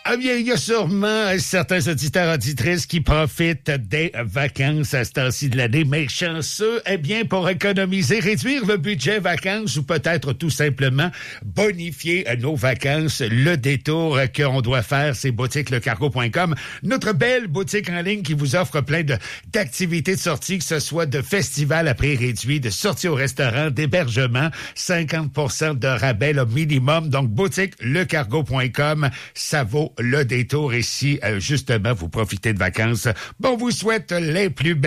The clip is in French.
Ah bien, il y a sûrement certains auditeurs auditrices qui profitent des vacances à ce temps-ci de l'année, mais chanceux, eh bien, pour économiser, réduire le budget vacances ou peut-être tout simplement bonifier nos vacances, le détour qu'on doit faire, c'est boutiquelecargo.com, notre belle boutique en ligne qui vous offre plein d'activités de sortie, que ce soit de festivals à prix réduit, de sorties au restaurant, d'hébergement, 50% de rabais le minimum. Donc, boutiquelecargo.com, ça vaut le détour. Et si, justement, vous profitez de vacances, bon, on vous souhaite les plus belles